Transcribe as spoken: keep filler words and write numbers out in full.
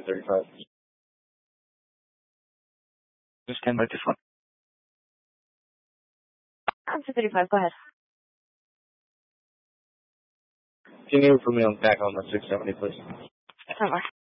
two thirty-five. Just stand by this one. I'm two thirty-five, go ahead. Can you put me on back on the six seventy, please? Somewhere.